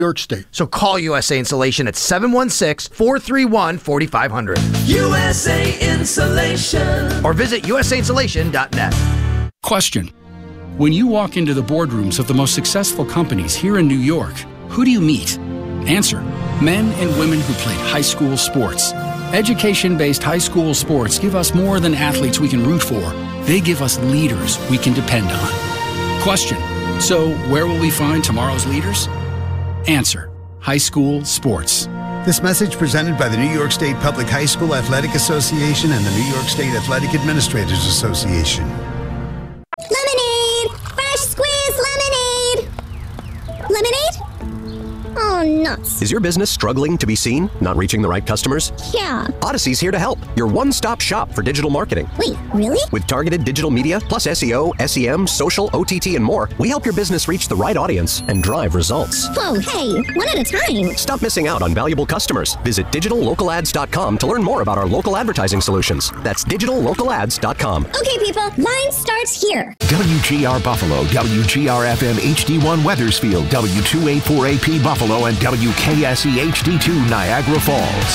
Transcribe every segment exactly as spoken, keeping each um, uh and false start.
York State. So call U S A Insulation at seven one six, four three one, four five zero zero. U S A Insulation. Or visit U S A insulation dot net. Question. When you walk into the boardrooms of the most successful companies here in New York, who do you meet? Answer. Men and women who played high school sports. Education-based high school sports give us more than athletes we can root for. They give us leaders we can depend on. Question. So where will we find tomorrow's leaders? Answer. High school sports. This message presented by the New York State Public High School Athletic Association and the New York State Athletic Administrators Association. Lemonade! Fresh squeezed lemonade! Lemonade? Oh, nuts. Is your business struggling to be seen? Not reaching the right customers? Yeah. Odyssey's here to help. Your one-stop shop for digital marketing. Wait, really? With targeted digital media, plus S E O, S E M, social, O T T, and more, we help your business reach the right audience and drive results. Whoa, hey, one at a time. Stop missing out on valuable customers. Visit digital local ads dot com to learn more about our local advertising solutions. That's digital local ads dot com. Okay, people, line starts here. W G R Buffalo, W G R F M H D one Weathersfield, W two eighty-four A P Buffalo, and W K S E H D two Niagara Falls.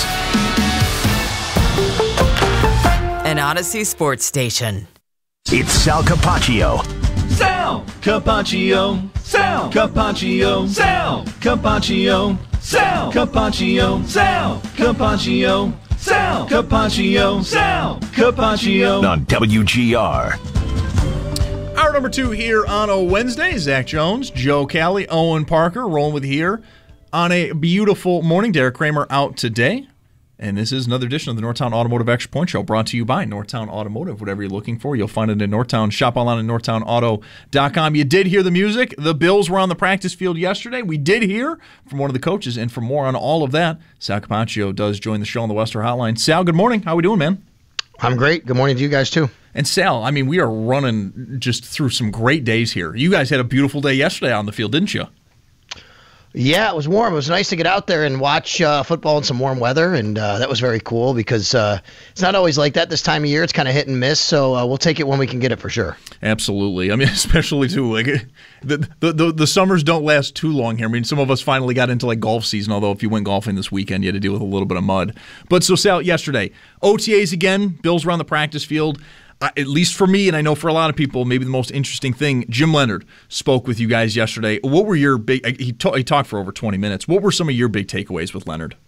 An Odyssey sports station. It's Sal Capaccio. Sal Capaccio. Sal Capaccio. Sal Capaccio. Sal Capaccio. Sal Capaccio. Sal Capaccio. Sal Capaccio. On W G R. Hour number two here on a Wednesday. Zach Jones, Joe Cali, Owen Parker rolling with you here on a beautiful morning. Derek Kramer out today. And this is another edition of the Northtown Automotive Extra Point Show, brought to you by Northtown Automotive. Whatever you're looking for, you'll find it in Northtown. Shop online at northtown auto dot com. You did hear the music. The Bills were on the practice field yesterday. We did hear from one of the coaches. And for more on all of that, Sal Capaccio does join the show on the Western Hotline. Sal, good morning. How are we doing, man? I'm great. Good morning to you guys, too. And Sal, I mean, we are running just through some great days here. You guys had a beautiful day yesterday on the field, didn't you? Yeah, it was warm. It was nice to get out there and watch uh, football in some warm weather, and uh, that was very cool because uh, it's not always like that this time of year. It's kind of hit and miss, so uh, we'll take it when we can get it for sure. Absolutely. I mean, especially too, like the, the the the summers don't last too long here. I mean, some of us finally got into like golf season, although if you went golfing this weekend, you had to deal with a little bit of mud. But so Sal, yesterday, O T As again, Bills were on the practice field. Uh, at least for me, and I know for a lot of people, maybe the most interesting thing, Jim Leonhard spoke with you guys yesterday. What were your big – he, ta- he talked for over twenty minutes. What were some of your big takeaways with Leonhard?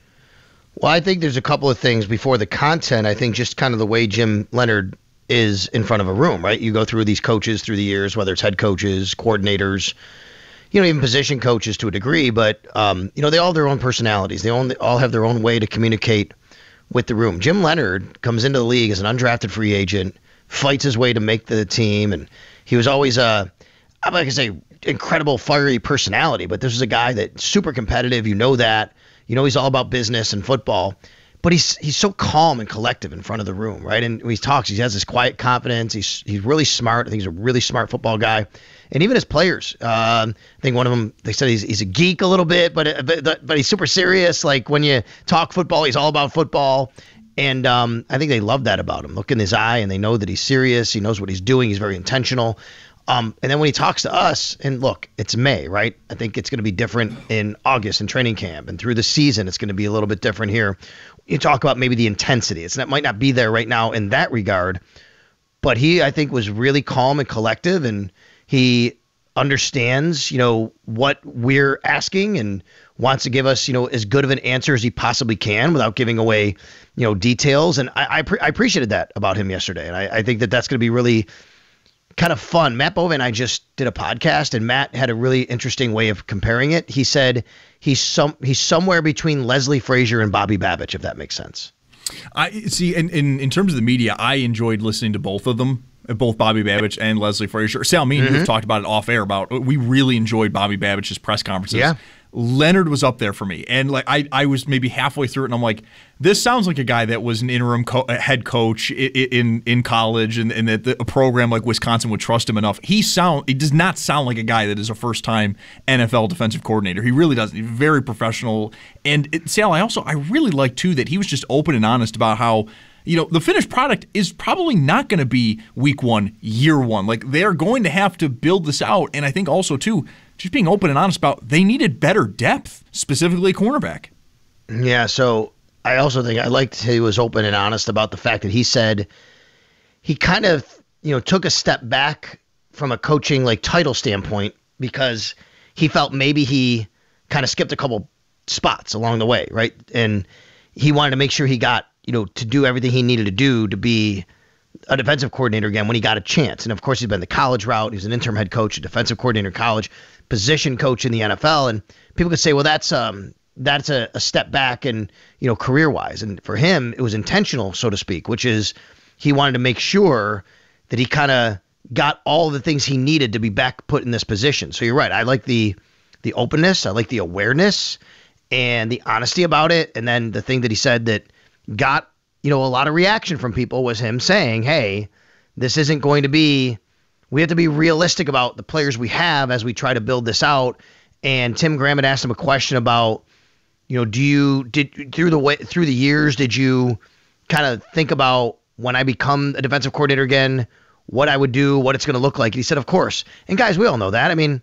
Well, I think there's a couple of things before the content. I think just kind of the way Jim Leonhard is in front of a room, right? You go through these coaches through the years, whether it's head coaches, coordinators, you know, even position coaches to a degree, but, um, you know, they all have their own personalities. They all, all have their own way to communicate with the room. Jim Leonhard comes into the league as an undrafted free agent, fights his way to make the team, and he was always a, I'm not gonna say incredible fiery personality, but this is a guy that's super competitive. You know that. You know he's all about business and football, but he's he's so calm and collective in front of the room, right? And when he talks, he has this quiet confidence. He's he's really smart. I think he's a really smart football guy. And even his players, um, I think one of them, they said he's he's a geek a little bit, but, but but he's super serious. Like when you talk football, he's all about football. And um, I think they love that about him. Look in his eye, and they know that he's serious. He knows what he's doing. He's very intentional. Um, and then when he talks to us, and look, it's May, right? I think it's going to be different in August in training camp. And through the season, it's going to be a little bit different here. You talk about maybe the intensity. It's not, might not be there right now in that regard. But he, I think, was really calm and collective, and he understands, you know, what we're asking and wants to give us, you know, as good of an answer as he possibly can without giving away, you know, details. And I I, pre- I appreciated that about him yesterday. And I, I think that that's going to be really kind of fun. Matt Bova and I just did a podcast, and Matt had a really interesting way of comparing it. He said he's some he's somewhere between Leslie Frazier and Bobby Babich, if that makes sense. I see. In, in, in terms of the media, I enjoyed listening to both of them. Both Bobby Babich and Leslie Frazier. Sal, me and mm-hmm. you have talked about it off air about we really enjoyed Bobby Babich's press conferences. Yeah. Leonhard was up there for me, and like I, I was maybe halfway through it, and I'm like, this sounds like a guy that was an interim co- head coach in in, in college, and, and that the, a program like Wisconsin would trust him enough. He sound he does not sound like a guy that is a first time N F L defensive coordinator. He really doesn't. He's very professional. And it, Sal, I also I really like too that he was just open and honest about how, you know, the finished product is probably not going to be week one, year one. Like, they're going to have to build this out. And I think also, too, just being open and honest about they needed better depth, specifically cornerback. Yeah, so I also think I liked he was open and honest about the fact that he said he kind of, you know, took a step back from a coaching like title standpoint because he felt maybe he kind of skipped a couple spots along the way, right? And he wanted to make sure he got, you know, to do everything he needed to do to be a defensive coordinator again when he got a chance. And of course, he's been the college route. He's an interim head coach, a defensive coordinator in college, position coach in the N F L. And people could say, well, that's um that's a, a step back and, you know, career wise. And for him, it was intentional, so to speak, which is he wanted to make sure that he kind of got all the things he needed to be back put in this position. So you're right. I like the the openness. I like the awareness and the honesty about it. And then the thing that he said that got, you know, a lot of reaction from people was him saying, hey, this isn't going to be, we have to be realistic about the players we have as we try to build this out. And Tim Graham had asked him a question about, you know, do you, did through the way, through the years, did you kind of think about when I become a defensive coordinator again, what I would do, what it's going to look like? And he said, of course. And guys, we all know that. I mean,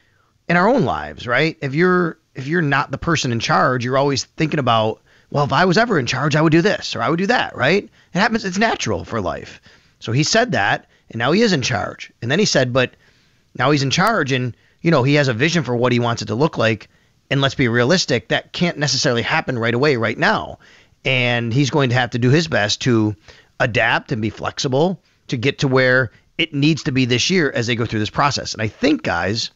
in our own lives, right? If you're, if you're not the person in charge, you're always thinking about, well, if I was ever in charge, I would do this or I would do that, right? It happens. It's natural for life. So he said that, and now he is in charge. And then he said, but now he's in charge and, you know, he has a vision for what he wants it to look like. And let's be realistic, that can't necessarily happen right away, right now. And he's going to have to do his best to adapt and be flexible to get to where it needs to be this year as they go through this process. And I think, guys,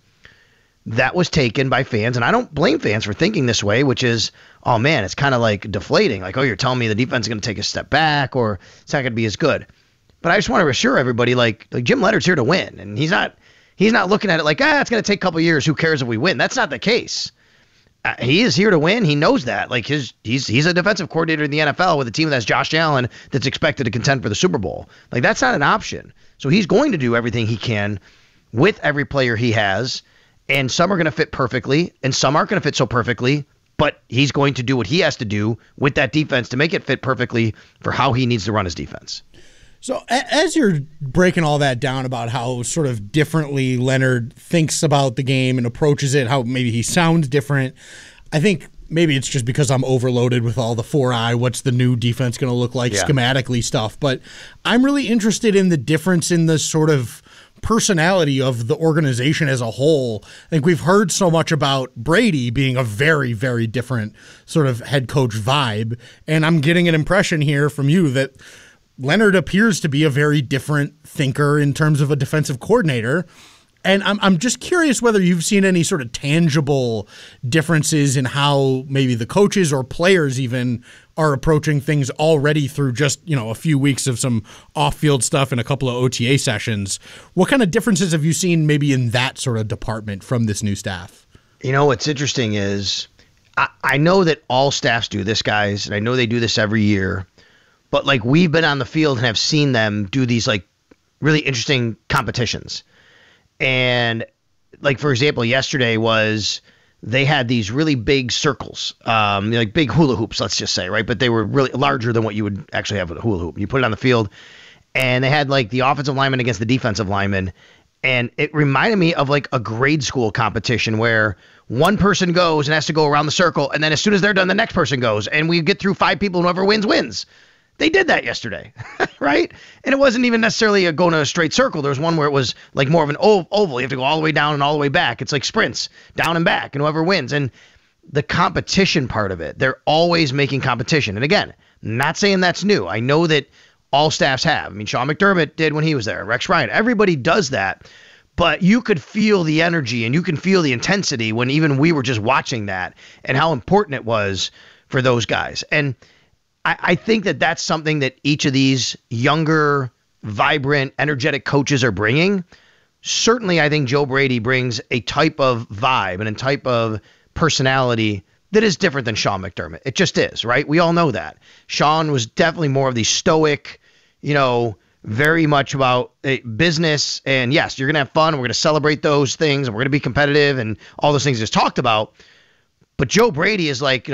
that was taken by fans, and I don't blame fans for thinking this way, which is, oh man, it's kind of like deflating. Like, oh, you're telling me the defense is going to take a step back or it's not going to be as good. But I just want to assure everybody, like, like Jim Leonhard's here to win, and he's not he's not looking at it like, ah, it's going to take a couple of years. Who cares if we win? That's not the case. Uh, he is here to win. He knows that. Like his he's he's a defensive coordinator in the N F L with a team that's Josh Allen that's expected to contend for the Super Bowl. Like that's not an option. So he's going to do everything he can with every player he has. And some are going to fit perfectly, and some aren't going to fit so perfectly, but he's going to do what he has to do with that defense to make it fit perfectly for how he needs to run his defense. So as you're breaking all that down about how sort of differently Leonhard thinks about the game and approaches it, how maybe he sounds different, I think maybe it's just because I'm overloaded with all the four eye, what's the new defense going to look like, yeah. schematically stuff. But I'm really interested in the difference in the sort of personality of the organization as a whole. I think we've heard so much about Brady being a very, very different sort of head coach vibe. And I'm getting an impression here from you that Leonhard appears to be a very different thinker in terms of a defensive coordinator. And I'm I'm just curious whether you've seen any sort of tangible differences in how maybe the coaches or players even are approaching things already through just, you know, a few weeks of some off-field stuff and a couple of O T A sessions. What kind of differences have you seen maybe in that sort of department from this new staff? You know, what's interesting is I, I know that all staffs do this, guys, and I know they do this every year. But, like, we've been on the field and have seen them do these, like, really interesting competitions. And, like, for example, yesterday was they had these really big circles, um, like big hula hoops, let's just say, right? But they were really larger than what you would actually have with a hula hoop. You put it on the field, and they had, like, the offensive lineman against the defensive lineman. And it reminded me of, like, a grade school competition where one person goes and has to go around the circle, and then as soon as they're done, the next person goes. And we get through five people, and whoever wins, wins. They did that yesterday, right? And it wasn't even necessarily a going to a straight circle. There was one where it was like more of an oval. You have to go all the way down and all the way back. It's like sprints, down and back, and whoever wins. And the competition part of it, they're always making competition. And again, not saying that's new. I know that all staffs have. I mean, Sean McDermott did when he was there. Rex Ryan, everybody does that. But you could feel the energy and you can feel the intensity when even we were just watching that and how important it was for those guys. And I, I think that that's something that each of these younger, vibrant, energetic coaches are bringing. Certainly, I think Joe Brady brings a type of vibe and a type of personality that is different than Sean McDermott. It just is, right? We all know that. Sean was definitely more of the stoic, you know, very much about business. And yes, you're going to have fun. We're going to celebrate those things. And we're going to be competitive and all those things just talked about. But Joe Brady is like, like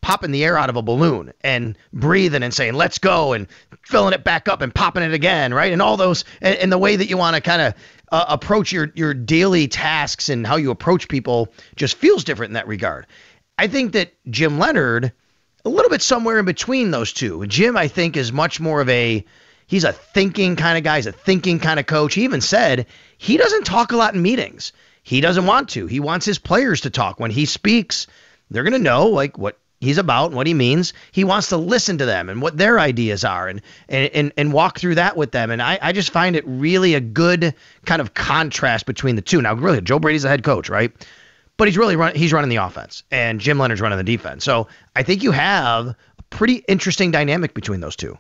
popping the air out of a balloon and breathing and saying, let's go, and filling it back up and popping it again, right? And all those, and, and the way that you want to kind of uh, approach your, your daily tasks and how you approach people just feels different in that regard. I think that Jim Leonhard, a little bit somewhere in between those two. Jim, I think, is much more of a, he's a thinking kind of guy. He's a thinking kind of coach. He even said he doesn't talk a lot in meetings. He doesn't want to. He wants his players to talk. When he speaks, they're going to know like what he's about and what he means. He wants to listen to them and what their ideas are and and and, and walk through that with them. And I, I just find it really a good kind of contrast between the two. Now, really, Joe Brady's the head coach, right? But he's really run, he's running the offense, and Jim Leonhard's running the defense. So I think you have a pretty interesting dynamic between those two.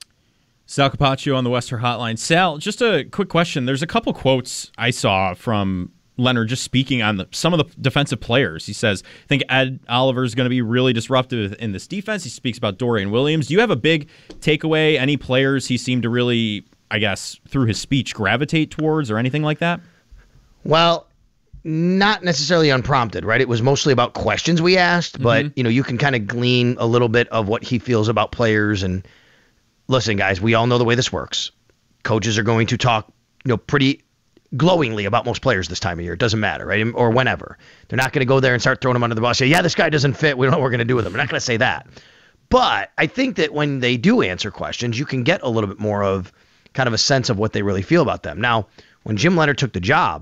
Sal Capaccio on the Western Hotline. Sal, just a quick question. There's a couple quotes I saw from Leonhard just speaking on the, some of the defensive players. He says, I think Ed Oliver is going to be really disruptive in this defense. He speaks about Dorian Williams. Do you have a big takeaway? Any players he seemed to really, I guess, through his speech, gravitate towards or anything like that? Well, not necessarily unprompted, right? It was mostly about questions we asked, but mm-hmm. you know, you can kind of glean a little bit of what he feels about players. And listen, guys, we all know the way this works. Coaches are going to talk, you know, pretty glowingly about most players this time of year. It doesn't matter, right? Or whenever. They're not going to go there and start throwing them under the bus. Say, yeah, this guy doesn't fit. We don't know what we're going to do with him. They're not going to say that. But I think that when they do answer questions, you can get a little bit more of kind of a sense of what they really feel about them. Now, when Jim Leonhard took the job,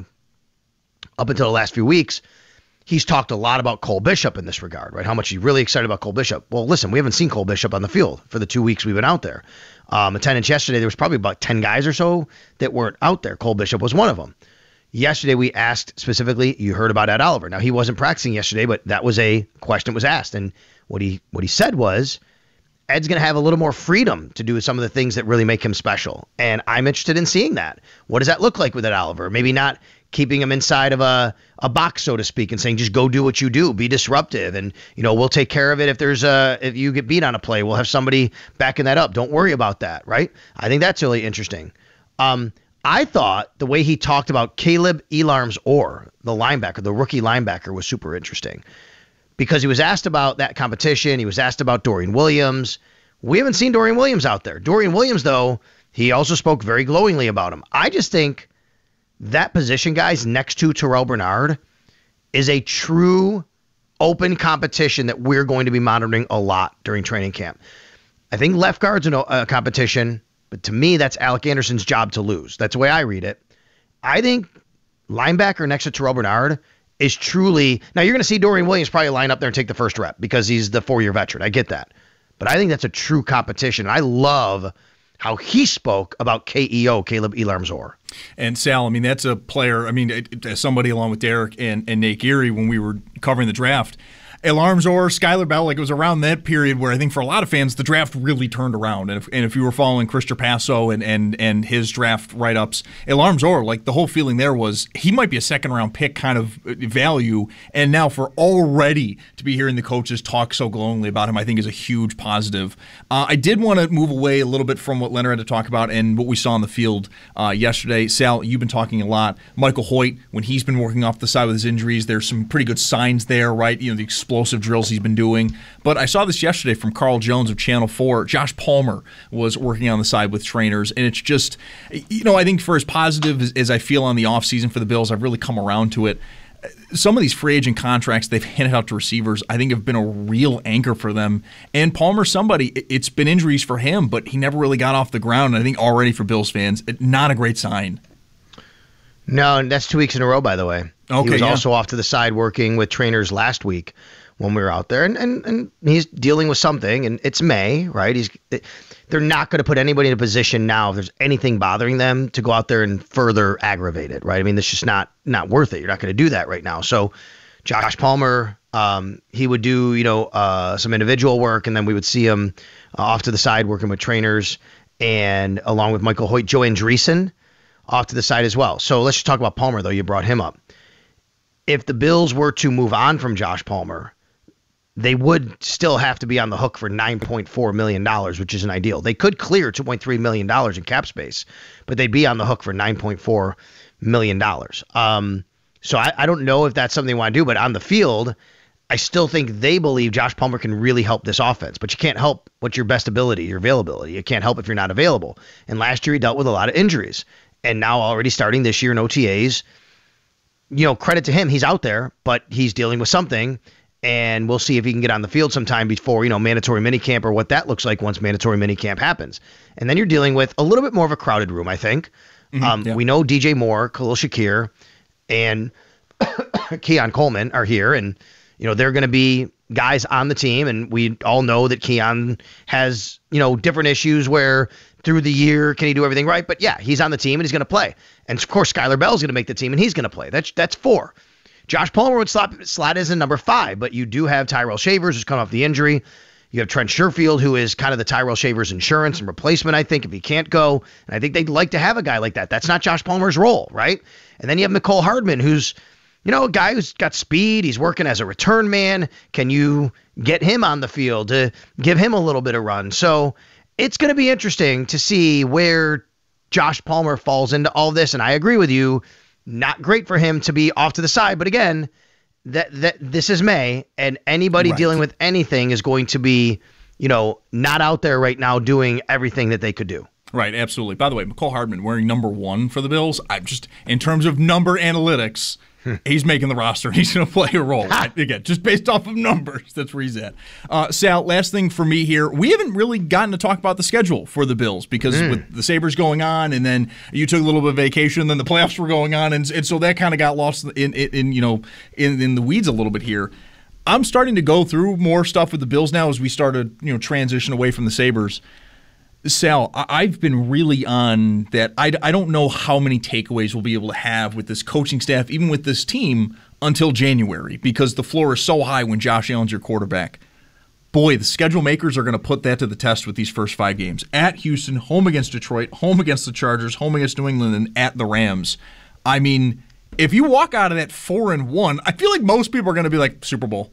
up until the last few weeks, he's talked a lot about Cole Bishop in this regard, right? How much he's really excited about Cole Bishop. Well, listen, we haven't seen Cole Bishop on the field for the two weeks we've been out there. Um, attendance yesterday, there was probably about ten guys or so that weren't out there. Cole Bishop was one of them. Yesterday, we asked specifically, you heard about Ed Oliver. Now, he wasn't practicing yesterday, but that was a question that was asked. And what he what he said was, Ed's going to have a little more freedom to do some of the things that really make him special. And I'm interested in seeing that. What does that look like with Ed Oliver? Maybe not keeping him inside of a, a box, so to speak, and saying, just go do what you do, be disruptive. And, you know, we'll take care of it if there's a, if you get beat on a play, we'll have somebody backing that up. Don't worry about that, right? I think that's really interesting. Um, I thought the way he talked about Caleb Elarms-Orr, the linebacker, the rookie linebacker, was super interesting because he was asked about that competition. He was asked about Dorian Williams. We haven't seen Dorian Williams out there. Dorian Williams, though, he also spoke very glowingly about him. I just think that position, guys, next to Terrell Bernard, is a true open competition that we're going to be monitoring a lot during training camp. I think left guard's a uh, competition, but to me, that's Alec Anderson's job to lose. That's the way I read it. I think linebacker next to Terrell Bernard is truly, now you're going to see Dorian Williams probably line up there and take the first rep because he's the four-year veteran. I get that. But I think that's a true competition. I love how he spoke about K E O, Caleb Elarms-Orr. And Sal, I mean, that's a player, I mean, as somebody along with Derek and, and Nate Geary when we were covering the draft, Elarms-Orr, Skylar Bell, like it was around that period where I think for a lot of fans, the draft really turned around. And if, and if you were following Chris Trapasso and, and, and his draft write-ups, Elarms-Orr, like the whole feeling there was he might be a second-round pick kind of value. And now for already to be hearing the coaches talk so glowingly about him, I think is a huge positive. Uh, I did want to move away a little bit from what Leonhard had to talk about and what we saw on the field uh, yesterday. Sal, you've been talking a lot. Michael Hoyt, when he's been working off the side with his injuries, there's some pretty good signs there, right? You know, the explosion explosive drills he's been doing. But I saw this yesterday from Carl Jones of Channel four. Josh Palmer was working on the side with trainers, and it's just, you know, I think for as positive as, as I feel on the offseason for the Bills, I've really come around to it. Some of these free agent contracts they've handed out to receivers, I think, have been a real anchor for them. And Palmer, somebody, it's been injuries for him, but he never really got off the ground. And I think already for Bills fans, not a great sign. No, and that's two weeks in a row, by the way. Okay, he was yeah. also off to the side working with trainers last week when we were out there, and and, and he's dealing with something, and it's May, right? He's they're not going to put anybody in a position now if there's anything bothering them to go out there and further aggravate it, right? I mean, it's just not not worth it. You're not going to do that right now. So Josh Palmer, um, he would do, you know, uh, some individual work, and then we would see him uh, off to the side working with trainers, and along with Michael Hoyt, Joe Andreessen off to the side as well. So let's just talk about Palmer, though. You brought him up. If the Bills were to move on from Josh Palmer, they would still have to be on the hook for nine point four million dollars, which isn't ideal. They could clear two point three million dollars in cap space, but they'd be on the hook for nine point four million dollars. Um, so I, I don't know if that's something they want to do, but on the field, I still think they believe Josh Palmer can really help this offense, but you can't help what's your best ability, your availability. You can't help if you're not available. And last year he dealt with a lot of injuries, and now already starting this year in O T As, you know, credit to him, he's out there, but he's dealing with something, and we'll see if he can get on the field sometime before, you know, mandatory minicamp or what that looks like once mandatory minicamp happens. And then you're dealing with a little bit more of a crowded room, I think. Mm-hmm, um, yeah. We know D J Moore, Khalil Shakir, and Keon Coleman are here, and, you know, they're going to be guys on the team, and we all know that Keon has, you know, different issues where through the year, can he do everything right? But yeah, he's on the team and he's going to play. And of course, Skylar Bell's going to make the team and he's going to play. That's that's four. Josh Palmer would slot, slot as in number five, but you do have Tyrell Shavers, who's coming off the injury. You have Trent Sherfield, who is kind of the Tyrell Shavers insurance and replacement, I think, if he can't go. And I think they'd like to have a guy like that. That's not Josh Palmer's role, right? And then you have Mecole Hardman, who's, you know, a guy who's got speed. He's working as a return man. Can you get him on the field to give him a little bit of run? So it's going to be interesting to see where Josh Palmer falls into all this. And I agree with you, not great for him to be off to the side. But again, that that this is May, and anybody right. dealing with anything is going to be, you know, not out there right now doing everything that they could do. Right, absolutely. By the way, Mecole Hardman wearing number one for the Bills. I just, in terms of number analytics, he's making the roster, and he's going to play a role. Right? Again, just based off of numbers, that's where he's at. Uh, Sal, last thing for me here. We haven't really gotten to talk about the schedule for the Bills because mm. with the Sabres going on, and then you took a little bit of vacation, and then the playoffs were going on, and, and so that kind of got lost in, in, in you know in, in the weeds a little bit here. I'm starting to go through more stuff with the Bills now as we started you know transition away from the Sabres. Sal, I've been really on that. I, I don't know how many takeaways we'll be able to have with this coaching staff, even with this team, until January, because the floor is so high when Josh Allen's your quarterback. Boy, the schedule makers are going to put that to the test with these first five games. At Houston, home against Detroit, home against the Chargers, home against New England, and at the Rams. I mean, if you walk out of that four and one, I feel like most people are going to be like, Super Bowl.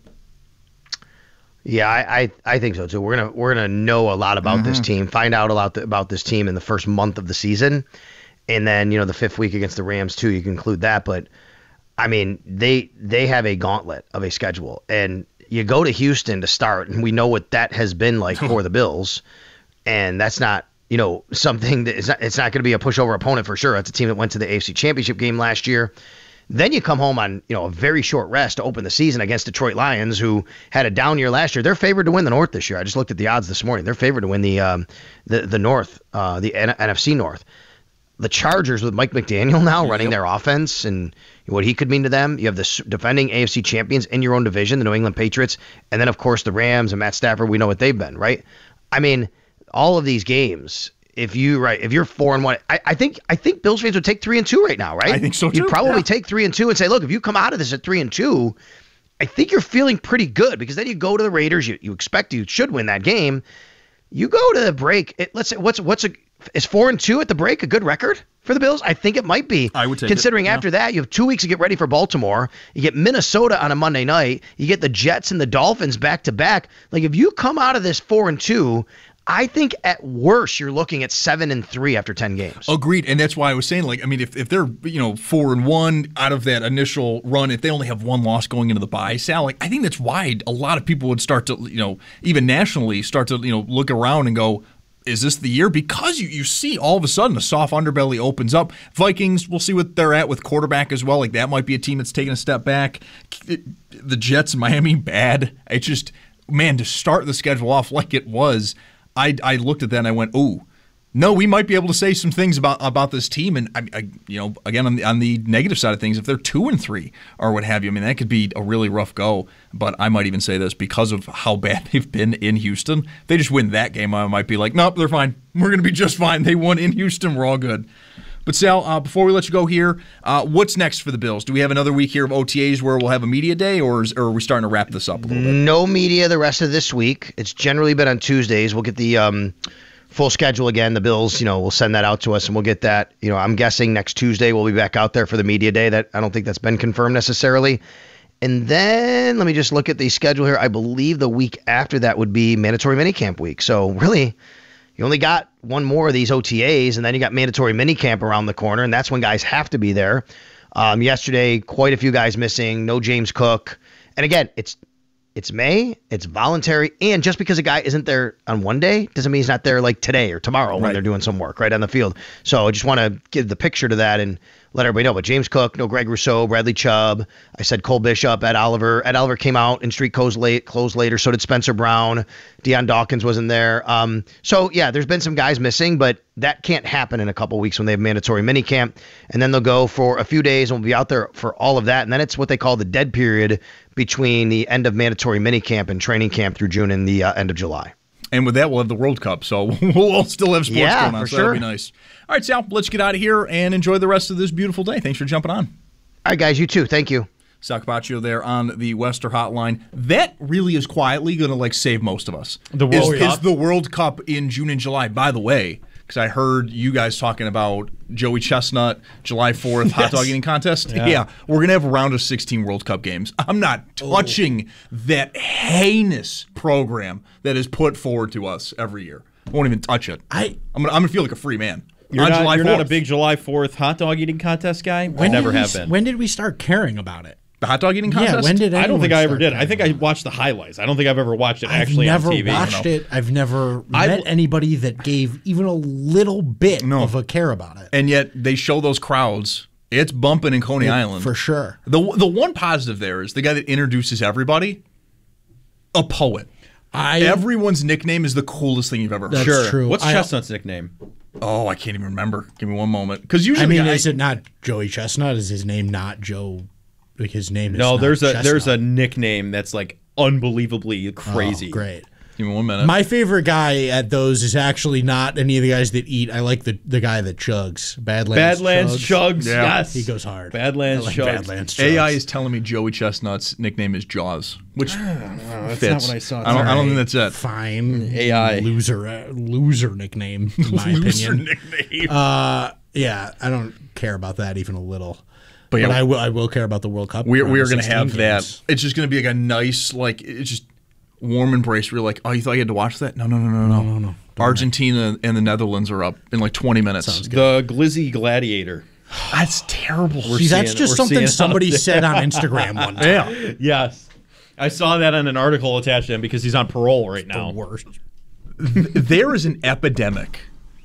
Yeah, I, I I think so too. We're gonna we're gonna know a lot about mm-hmm. this team, find out a lot about this team in the first month of the season, and then you know the fifth week against the Rams too. You can include that, but I mean they they have a gauntlet of a schedule, and you go to Houston to start, and we know what that has been like for the Bills, and that's not you know something that is not, it's not going to be a pushover opponent for sure. It's a team that went to the A F C Championship game last year. Then you come home on, you know, a very short rest to open the season against Detroit Lions, who had a down year last year. They're favored to win the North this year. I just looked at the odds this morning. They're favored to win the um, the the North, uh, the N F C North. The Chargers with Mike McDaniel now running yep. their offense and what he could mean to them. You have the defending A F C champions in your own division, the New England Patriots, and then of course the Rams and Matt Stafford. We know what they've been, right? I mean, all of these games. If you right, if you're four and one, I, I think I think Bills fans would take three and two right now, right? I think so too. You'd probably yeah. take three and two and say, look, if you come out of this at three and two, I think you're feeling pretty good because then you go to the Raiders. You you expect you should win that game. You go to the break. It, let's say what's what's a is four and two at the break a good record for the Bills? I think it might be. I would take considering it, yeah. after that you have two weeks to get ready for Baltimore. You get Minnesota on a Monday night. You get the Jets and the Dolphins back to back. Like if you come out of this four and two. I think at worst you're looking at seven and three after ten games. Agreed, and that's why I was saying, like, I mean, if, if they're you know four and one out of that initial run, if they only have one loss going into the bye, Sal, like, I think that's why a lot of people would start to you know even nationally start to you know look around and go, is this the year? Because you, you see all of a sudden a soft underbelly opens up. Vikings, we'll see what they're at with quarterback as well. Like that might be a team that's taking a step back. The Jets, Miami, bad. It's just man to start the schedule off like it was. I, I looked at that and I went, "Ooh, no, we might be able to say some things about about this team." And I, I you know, again on the on the negative side of things, if they're two and three or what have you, I mean that could be a really rough go. But I might even say this because of how bad they've been in Houston. If they just win that game, I might be like, "Nope, they're fine. We're going to be just fine. They won in Houston. We're all good." But Sal, uh, before we let you go here, uh, what's next for the Bills? Do we have another week here of O T As where we'll have a media day, or, is, or are we starting to wrap this up a little bit? No media the rest of this week. It's generally been on Tuesdays. We'll get the um, full schedule again. The Bills, you know, will send that out to us, and we'll get that. You know, I'm guessing next Tuesday we'll be back out there for the media day. That I don't think that's been confirmed necessarily. And then let me just look at the schedule here. I believe the week after that would be mandatory minicamp week. So really, you only got one more of these O T As, and then you got mandatory minicamp around the corner, and that's when guys have to be there. Um, yesterday, quite a few guys missing. No James Cook. And again, it's it's May, it's voluntary, and just because a guy isn't there on one day doesn't mean he's not there like today or tomorrow when Right. they're doing some work right on the field. So I just want to give the picture to that and let everybody know. But James Cook, no Greg Rousseau, Bradley Chubb. I said Cole Bishop, Ed Oliver. Ed Oliver came out and street closed late, closed later. So did Spencer Brown. Deion Dawkins wasn't there. Um, so yeah, there's been some guys missing, but that can't happen in a couple weeks when they have mandatory minicamp. And then they'll go for a few days and we'll be out there for all of that. And then it's what they call the dead period between the end of mandatory minicamp and training camp through June and the uh, end of July. And with that, we'll have the World Cup, so we'll all still have sports Yeah, going on, for so that'll sure. be nice. All right, Sal, let's get out of here and enjoy the rest of this beautiful day. Thanks for jumping on. All right, guys, you too. Thank you. Sal Capaccio there on the Wester Hotline. That really is quietly going to like save most of us. The is, World is Cup? the World Cup in June and July. By the way, because I heard you guys talking about Joey Chestnut, July fourth hot Yes. dog eating contest. Yeah. Yeah, we're going to have a round of sixteen World Cup games. I'm not touching that heinous program that is put forward to us every year. I won't even touch it. I, I'm going I'm to feel like a free man. You're, on not, July you're not a fourth. big July fourth hot dog eating contest guy? I when never did we, have been. When did we start caring about it? The hot dog eating contest? Yeah, when did I don't think anyone I ever start did. caring I think I watched the highlights. I don't think I've ever watched it actually I've never on T V. watched it. I've never I met w- anybody that gave even a little bit No. of a care about it. And yet they show those crowds. It's bumping in Coney Yeah, Island. for sure. The the one positive there is the guy that introduces everybody, a poet. I Everyone's nickname is the coolest thing you've ever heard. That's Sure. true. What's I- Chestnut's nickname? Oh, I can't even remember. Give me one moment. Because usually I mean, I- is it not Joey Chestnut? Is his name not Joe? Like his name is No, not there's a Chestnut. there's a nickname that's like unbelievably Oh, crazy. great. Give me one minute. My favorite guy at those is actually not any of the guys that eat. I like the the guy that chugs. Badlands, Badlands Chugs. Yeah. Yes. He goes hard. Badlands I like Chugs. Badlands Chugs. A I is telling me Joey Chestnut's nickname is Jaws, which that's fits. not what I saw. I don't, I don't think Alright, that's it. Fine. A I. loser uh, loser nickname in my Loser opinion. nickname. Uh, yeah, I don't care about that even a little. But But, yeah, I will. I will care about the World Cup. We're round we're of gonna sixteen have that. games. It's just gonna be like a nice, like it's just warm embrace. Where you're like, oh, you thought you had to watch that? No, no, no, no, no, no, no. Argentina and the Netherlands are up in like twenty minutes. Sounds good. The Glizzy Gladiator. That's terrible. See, that's seeing- just we're something seeing somebody out said there. on Instagram one time. Yeah. Yes. I saw that on an article attached to him because he's on parole right now. The worst. There is an epidemic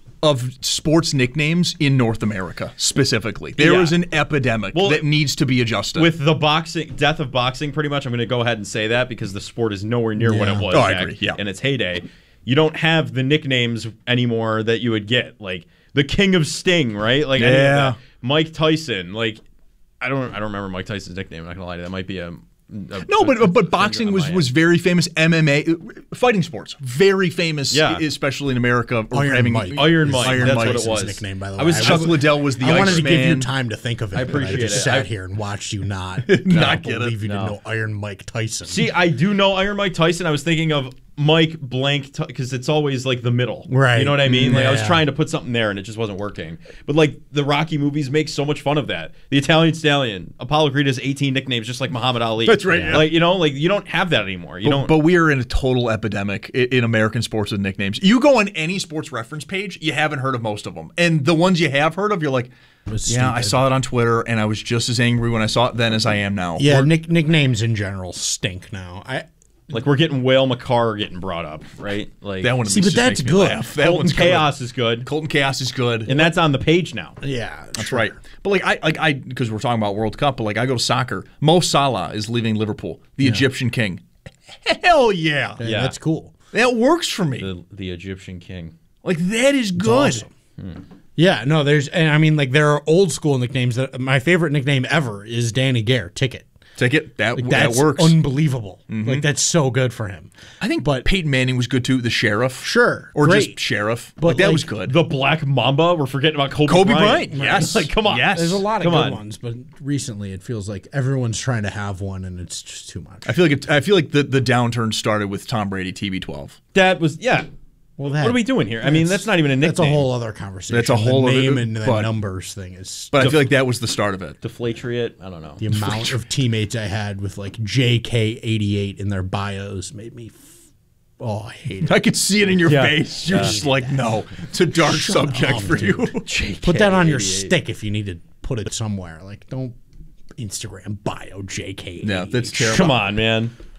of sports nicknames in North America specifically. There is Yeah. an epidemic Well, that needs to be adjusted. With the boxing death of boxing, pretty much, I'm going to go ahead and say that because the sport is nowhere near what Yeah. it was Oh, I back agree, yeah. in its heyday. You don't have the nicknames anymore that you would get, like the King of Sting, right? Like any of Yeah. that. Mike Tyson. Like I don't, I don't remember Mike Tyson's nickname. I'm not gonna lie to you. That might be a. a no, but a- but boxing on was my was end. very famous. M M A, fighting sports, very famous, Yeah. especially in America. for Iron having- Mike. Iron Mike. Iron that's Mike what is it His was. nickname, by the way. I was I Chuck was- Liddell was the I wanted to Iceman. give you time to think of it. I but appreciate I just it. sat I- here and watched you not Not not get it. believe you No. didn't know Iron Mike Tyson. See, I do know Iron Mike Tyson. I was thinking of Mike blank because it's always like the middle, Right. You know what I mean? Like I was Yeah. trying to put something there and it just wasn't working. But like the Rocky movies make so much fun of that. The Italian Stallion, Apollo Creed has eighteen nicknames, just like Muhammad Ali. That's right, yeah. Like you know, like you don't have that anymore. You But, don't. but we are in a total epidemic in, in American sports with nicknames. You go on any sports reference page, you haven't heard of most of them, and the ones you have heard of, you're like, was yeah, I stupid. saw it on Twitter, and I was just as angry when I saw it then as I am now. Yeah, We're- nick, nicknames in general stink now. I like we're getting Whale McCarr getting brought up, right? Like that one. See, but just that's makes me good. laugh. That Colton one's good. Chaos is good, Colton Chaos is good. and that's on the page now. yeah, That's right. But like I like I because we're talking about World Cup, but like I go to soccer. Mo Salah is leaving Liverpool, the Egyptian king. Hell yeah. Yeah, Yeah. that's cool. That works for me. The the Egyptian king. Like that is good. Awesome. Yeah, no, there's, and I mean, like there are old school nicknames. That my favorite nickname ever is Danny Gare, Ticket. Ticket that Like, that that's works. unbelievable. Like that's so good for him. I think but- Peyton Manning was good too. The sheriff, Sure, or great. just sheriff. But, Like, that like, was good. The Black Mamba. We're forgetting about Kobe, Kobe Bryant. Bryant, yes. Like come on. Yes. There's a lot of Come good on. ones, but recently it feels like everyone's trying to have one, and it's just too much. I feel like it, I feel like the, the downturn started with Tom Brady T B twelve. That was yeah. Well, that, What are we doing here? I mean, that's not even a nickname. That's a whole other conversation. That's a whole the other- name and the but- numbers thing is. But I feel like that was the start of it. Deflatriate. I don't know. The amount of teammates I had with like J K eighty-eight in their bios made me. F- oh, I hate it. I could see it in your Yeah. face. You're just like, no, it's a dark Shut subject up, for you. dude. Put that on your stick if you need to put it somewhere. Like, don't Instagram bio J K eighty-eight. Yeah, that's terrible. Come on, man.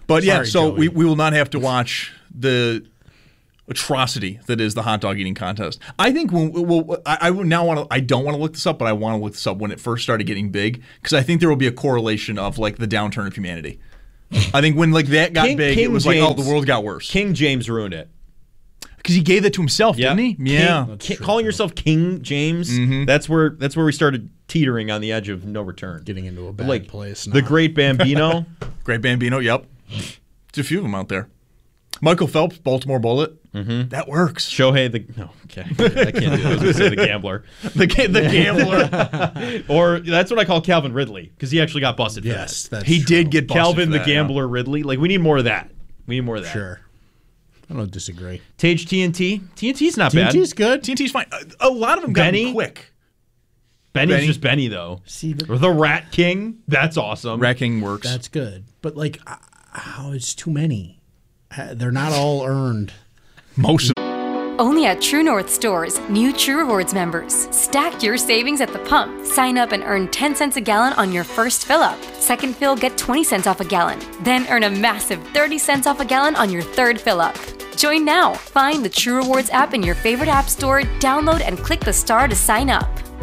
But yeah, Sorry, so Joey. we, we will not have to watch the atrocity that is the hot dog eating contest. I think when well, I, I now want to. I don't want to look this up, but I want to look this up when it first started getting big because I think there will be a correlation of like the downturn of humanity. I think when like that got King, big, King it was James, like, oh, the world got worse. King James ruined it. Because he gave that to himself, Yep. didn't he? Yeah. King, King, calling yourself King James, Mhm. that's where that's where we started teetering on the edge of no return. Getting into a bad like, place. The now. great Bambino. Great Bambino, yep. There's a few of them out there. Michael Phelps, Baltimore Bullet. Mm-hmm. That works. Shohei the no, okay, I can't do it. I was going to say the gambler, the ga- the gambler, or that's what I call Calvin Ridley because he actually got busted. Yes, for that. that's he true. did get busted Calvin for the that, gambler Ridley. Like we need more of that. We need more of that. Sure. I don't disagree. Tage T N T. T N T's not T N T's bad. good. T N T's fine. A, a lot of them got Benny? him quick. Benny's Benny. just Benny though. See, but Or the Rat King. That's awesome. Rat King works. that's good. But like, uh, how it's too many. Uh, They're not all earned. Most of Only at True North stores, new True Rewards members. Stack your savings at the pump. Sign up and earn ten cents a gallon on your first fill up. Second fill, get twenty cents off a gallon. Then earn a massive thirty cents off a gallon on your third fill up. Join now. Find the True Rewards app in your favorite app store, download and click the star to sign up.